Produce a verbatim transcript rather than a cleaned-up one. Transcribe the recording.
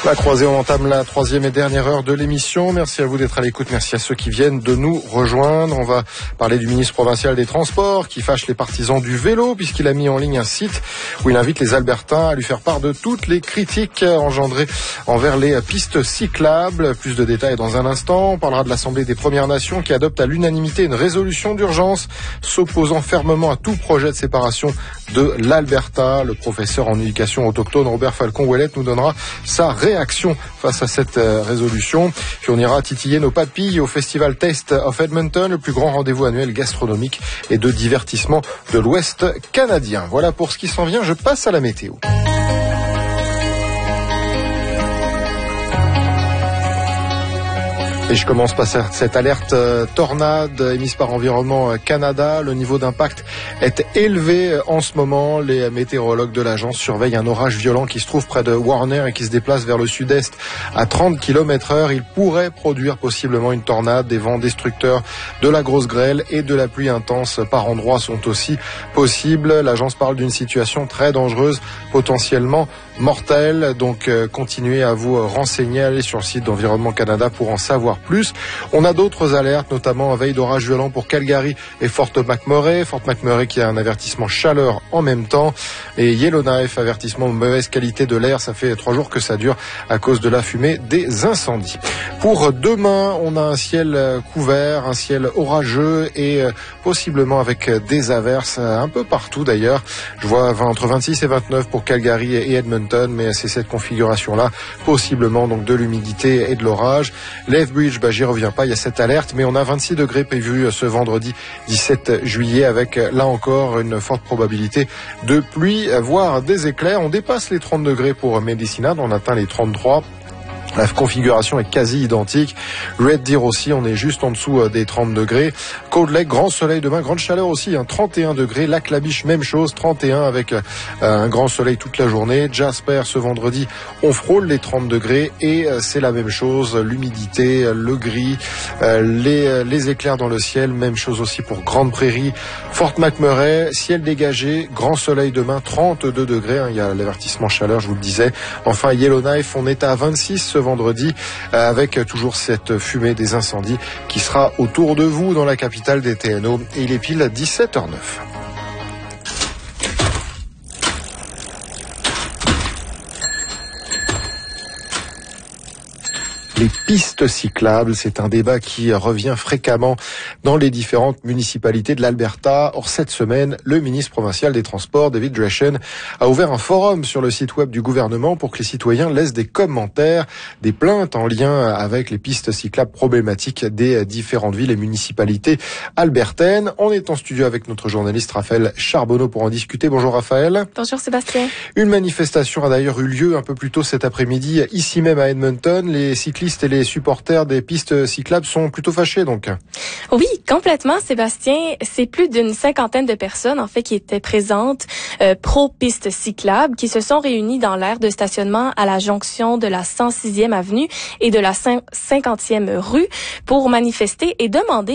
La croisée, on entame la troisième et dernière heure de l'émission. Merci à vous d'être à l'écoute. Merci à ceux qui viennent de nous rejoindre. On va parler du ministre provincial des Transports qui fâche les partisans du vélo puisqu'il a mis en ligne un site où il invite les Albertains à lui faire part de toutes les critiques engendrées envers les pistes cyclables. Plus de détails dans un instant. On parlera de l'Assemblée des Premières Nations qui adopte à l'unanimité une résolution d'urgence s'opposant fermement à tout projet de séparation de l'Alberta. Le professeur en éducation autochtone Robert Falcon-Ouellette nous donnera sa réaction réaction face à cette euh, résolution. Puis on ira titiller nos papilles au Festival Taste of Edmonton, le plus grand rendez-vous annuel gastronomique et de divertissement de l'Ouest canadien. Voilà pour ce qui s'en vient, je passe à la météo. Et je commence par cette alerte euh, tornade émise par Environnement Canada. Le niveau d'impact est élevé en ce moment. Les météorologues de l'agence surveillent un orage violent qui se trouve près de Warner et qui se déplace vers le sud-est à trente kilomètres heure. Il pourrait produire possiblement une tornade. Des vents destructeurs, de la grosse grêle et de la pluie intense par endroits sont aussi possibles. L'agence parle d'une situation très dangereuse, potentiellement mortelle. Donc euh, continuez à vous renseigner, allez sur le site d'Environnement Canada pour en savoir plus. On a d'autres alertes, notamment en veille d'orage violent pour Calgary et Fort McMurray. Fort McMurray qui a un avertissement chaleur en même temps. Et Yellowknife, avertissement de mauvaise qualité de l'air. Ça fait trois jours que ça dure à cause de la fumée des incendies. Pour demain, on a un ciel couvert, un ciel orageux et possiblement avec des averses un peu partout d'ailleurs. Je vois entre vingt-six et vingt-neuf pour Calgary et Edmonton, mais c'est cette configuration-là, possiblement donc de l'humidité et de l'orage. Lethbridge, bah, j'y reviens pas, il y a cette alerte, mais on a vingt-six degrés prévus ce vendredi dix-sept juillet avec là encore une forte probabilité de pluie, voire des éclairs. On dépasse les trente degrés pour Medicina, on atteint les trente-trois. La configuration est quasi identique. Red Deer aussi, on est juste en dessous des trente degrés. Cold Lake, grand soleil demain, grande chaleur aussi, hein, trente et un degrés. Lac La Biche, même chose, trente et un avec euh, un grand soleil toute la journée. Jasper, ce vendredi, on frôle les trente degrés et euh, c'est la même chose. L'humidité, le gris, euh, les, les éclairs dans le ciel, même chose aussi pour Grande Prairie. Fort McMurray, ciel dégagé, grand soleil demain, trente-deux degrés. Hein, il y a l'avertissement chaleur, je vous le disais. Enfin, Yellowknife, on est à vingt-six ce vendredi avec toujours cette fumée des incendies qui sera autour de vous dans la capitale des T N O et il est pile dix-sept heures neuf. Les pistes cyclables, c'est un débat qui revient fréquemment dans les différentes municipalités de l'Alberta. Or, cette semaine, le ministre provincial des Transports, David Dreschen, a ouvert un forum sur le site web du gouvernement pour que les citoyens laissent des commentaires, des plaintes en lien avec les pistes cyclables problématiques des différentes villes et municipalités albertaines. On est en studio avec notre journaliste Raphaël Charbonneau pour en discuter. Bonjour Raphaël. Bonjour Sébastien. Une manifestation a d'ailleurs eu lieu un peu plus tôt cet après-midi, ici même à Edmonton. Les cyclistes et les supporters des pistes cyclables sont plutôt fâchés donc. Oui, complètement Sébastien. C'est plus d'une cinquantaine de personnes en fait qui étaient présentes euh, pro-pistes cyclables qui se sont réunies dans l'aire de stationnement à la jonction de la cent sixième avenue et de la cinquantième rue pour manifester et demander